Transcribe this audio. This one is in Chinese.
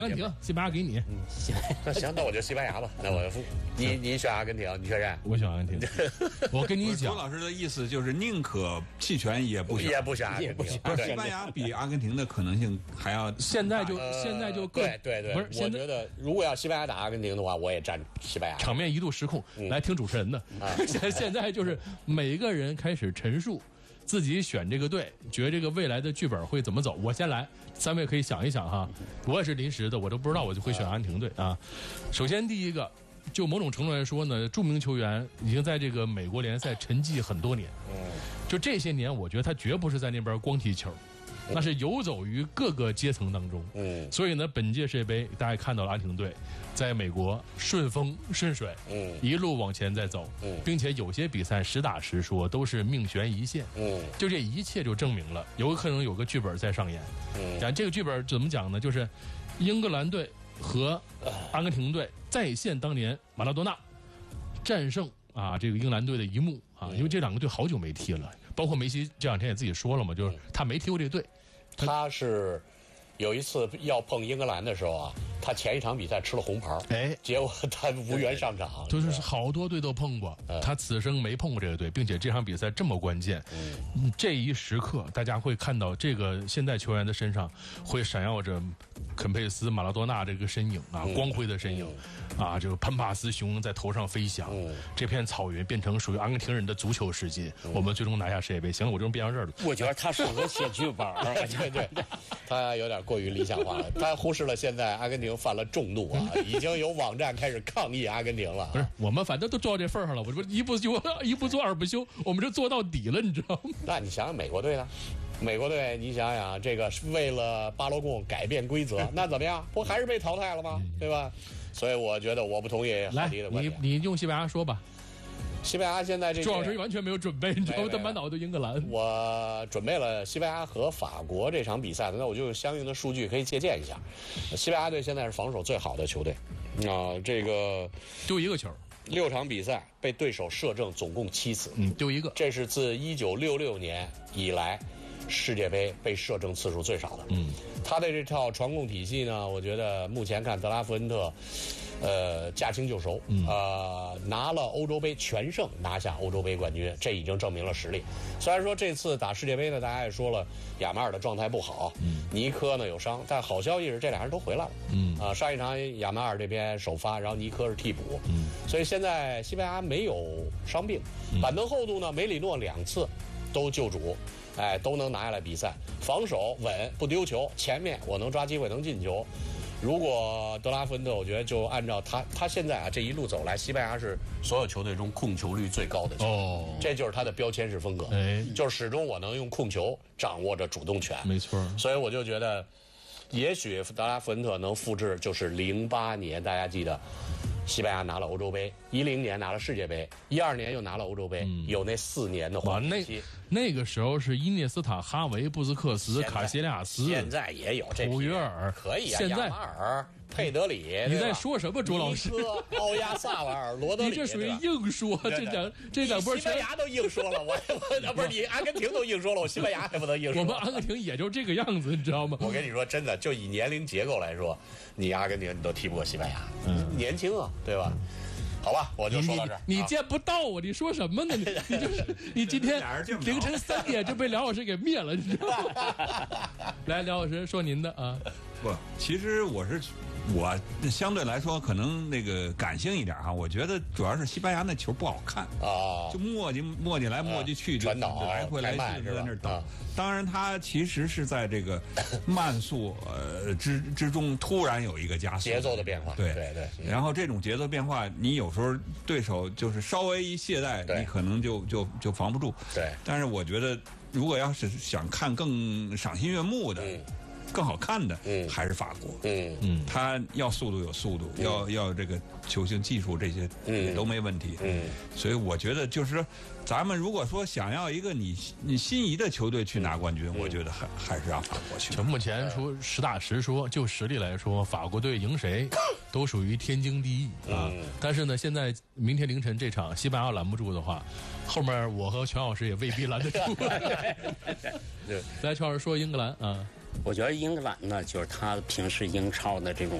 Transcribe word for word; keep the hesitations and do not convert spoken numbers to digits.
阿根廷，西班牙给你。 嗯，西班牙。那行，那我就西班牙吧。那我你你选阿根廷，你确认？ 我选阿根廷。我跟你讲， 周老师的意思就是宁可弃权也不选， 也不选阿根廷。 不是西班牙比阿根廷的可能性还要。 现在就现在就对对对， 不是。 我觉得如果要西班牙打阿根廷的话，我也站西班牙。 场面一度失控，来听主持人的。现现在就是每个人开始陈述。自己选这个队，觉得这个未来的剧本会怎么走？我先来，三位可以想一想哈。我也是临时的，我都不知道我就会选阿根廷队啊。首先第一个，就某种程度来说呢，著名球员已经在这个美国联赛沉寂很多年。就这些年，我觉得他绝不是在那边光踢球。那是游走于各个阶层当中，嗯，所以呢，本届世界杯大家看到了阿根廷队在美国顺风顺水，嗯，一路往前在走，嗯，并且有些比赛实打实说都是命悬一线，嗯，就这一切就证明了有可能有个剧本在上演，嗯，讲这个剧本怎么讲呢？就是英格兰队和阿根廷队再现当年马拉多纳战胜啊这个英格兰队的一幕啊，因为这两个队好久没踢了。包括梅西这两天也自己说了嘛，就是他没踢过这个队。 他是有一次要碰英格兰的时候啊，他前一场比赛吃了红牌，哎，结果他无缘上场。 就是好多队都碰过，他此生没碰过这个队，并且这场比赛这么关键，嗯，这一时刻大家会看到这个现代球员的身上会闪耀着肯佩斯、马拉多纳这个身影啊，光辉的身影。啊，这个潘帕斯熊在头上飞翔，嗯、这片草原变成属于阿根廷人的足球世界。嗯、我们最终拿下世界杯。行了，我这种变成这儿了。 我觉得他适合写剧本对对，他有点过于理想化了，他忽视了现在阿根廷犯了众怒啊，已经有网站开始抗议阿根廷了。 不是，我们反正都做到这份上了，我说一不休，一不做二不休，我们这做到底了，你知道吗？ 那你想想美国队呢？美国队，你想想，这个是为了巴罗贡改变规则，那怎么样？不还是被淘汰了吗？对吧？所以我觉得我不同意郝迪的观点。 你你用西班牙说吧。 西班牙现在这朱老师完全没有准备，你知道吗？他满脑子都英格兰。 我准备了西班牙和法国这场比赛，那我就用相应的数据可以借鉴一下。西班牙队现在是防守最好的球队，啊、呃，这个丢一个球， 六场比赛被对手射正总共七次， 嗯，丢一个， 这是自一九六六年以来世界杯被射正次数最少的。嗯，他的这套传控体系呢，我觉得目前看德拉福恩特，呃，驾轻就熟，嗯、呃，拿了欧洲杯全胜，拿下欧洲杯冠军，这已经证明了实力。虽然说这次打世界杯呢，大家也说了亚马尔的状态不好，嗯，尼科呢有伤，但好消息是这俩人都回来了，嗯，啊、呃，上一场亚马尔这边首发，然后尼科是替补，嗯，所以现在西班牙没有伤病，板凳厚度呢，梅里诺两次都救主。哎，都能拿下来比赛，防守稳，不丢球，前面我能抓机会能进球。如果德拉福恩特，我觉得就按照他他现在啊这一路走来，西班牙是所有球队中控球率最高的球队，哦，这就是他的标签式风格，哎，就是始终我能用控球掌握着主动权， 没错。 所以我就觉得，也许德拉福恩特能复制，就是零八年大家记得。西班牙拿了欧洲杯，一零年拿了世界杯，一二年又拿了欧洲杯，嗯、有那四年的黄金期。 那个时候是伊涅斯塔、哈维、布斯克斯、卡西利亚斯， 现在也有这。 普约尔可以啊， 现在亚马尔、佩德里， 你在说什么，朱老师？ 奥亚萨瓦尔、罗德里， 你这属于硬说，这两这两波西班牙都硬说了，我我不是你阿根廷都硬说了，我西班牙还不能硬说。 我们阿根廷也就这个样子，你知道吗？ 我跟你说，真的，就以年龄结构来说，你阿根廷你都踢不过西班牙，嗯，年轻啊，对吧？好吧，我就说到这儿。 你, 你, 你见不到我，你说什么呢？你你就是你今天凌晨三点就被梁老师给灭了，你知道吗？来，梁老师说您的啊。 不，其实我是我相对来说可能那个感性一点哈，我觉得主要是西班牙那球不好看啊，就磨叽磨叽来磨叽去， 传导来回来去在那等。当然，它其实是在这个慢速呃之之中突然有一个加速节奏的变化， 对对对。 然后这种节奏变化，你有时候对手就是稍微一懈怠，你可能就就就防不住。 对。 但是我觉得，如果要是想看更赏心悦目的。嗯更好看的，嗯，还是法国，嗯嗯，他要速度有速度，嗯、要要这个球星技术这些也都没问题，嗯，所以我觉得就是说，咱们如果说想要一个你你心仪的球队去拿冠军，嗯、我觉得还还是让法国去。 就目前说实打实说，就实力来说，法国队赢谁都属于天经地义啊。嗯、但是呢，现在明天凌晨这场西班牙拦不住的话，后面我和全老师也未必拦得住。 对， 来，全老师说英格兰啊。 我觉得英格兰呢，就是他平时英超的这种